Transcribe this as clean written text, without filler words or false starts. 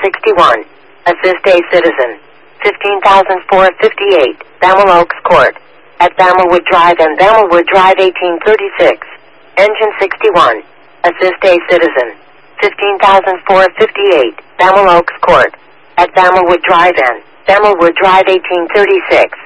61. Assist a citizen. 15,458. Thamel Oaks Court. At Thamelwood Drive and Thamelwood Drive 1836. Engine 61. Assist a citizen. 15,458. Thamel Oaks Court. At Thamelwood Drive and Thamelwood Drive 1836.